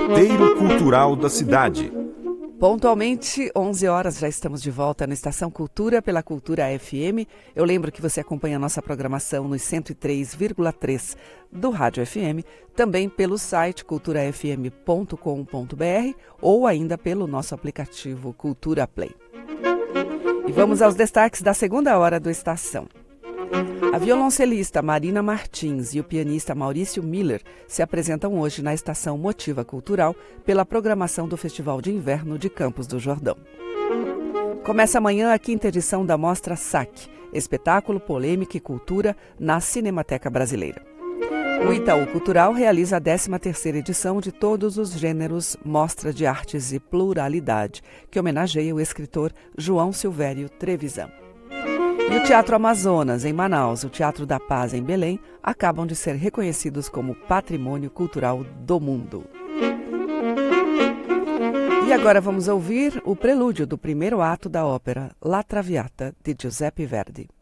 Roteiro Cultural da Cidade. Pontualmente, 11 horas, já estamos de volta na Estação Cultura pela Cultura FM. Eu lembro que você acompanha a nossa programação nos 103,3 do Rádio FM, também pelo site culturafm.com.br ou ainda pelo nosso aplicativo Cultura Play. E vamos aos destaques da segunda hora do Estação. A violoncelista Marina Martins e o pianista Maurício Miller se apresentam hoje na Estação Motiva Cultural pela programação do Festival de Inverno de Campos do Jordão. Começa amanhã a 5ª edição da Mostra SAC, Espetáculo, Polêmica e Cultura na Cinemateca Brasileira. O Itaú Cultural realiza a 13ª edição de Todos os Gêneros Mostra de Artes e Pluralidade, que homenageia o escritor João Silvério Trevisan. E o Teatro Amazonas, em Manaus, o Teatro da Paz, em Belém, acabam de ser reconhecidos como Patrimônio Cultural do Mundo. E agora vamos ouvir o prelúdio do primeiro ato da ópera La Traviata, de Giuseppe Verdi.